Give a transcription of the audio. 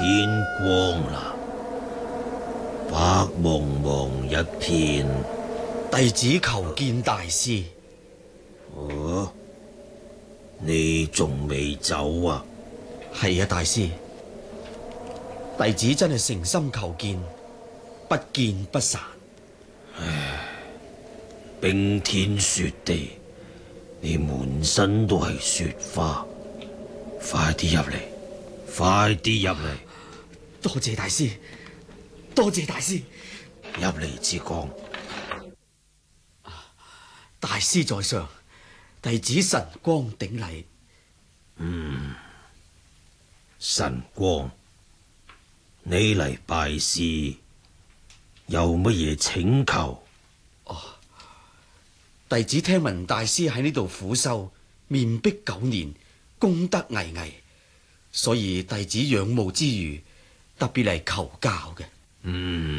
天光啦，白茫茫一片。 弟子求見大師。 哦，你仲未走啊？ 係啊，大師，弟子真係誠心求見，不見不散。 冰天雪地，你滿身都係雪花，快啲入嚟，快啲入嚟！ 多謝大師，多謝大師。 入嚟至講。 大師在上，弟子神光頂禮。 神光，你嚟拜師，有乜嘢請求？ 弟子聽聞大師喺呢度苦修，面壁9年，功德巍巍，所以弟子仰慕之餘，特別嚟求教嘅。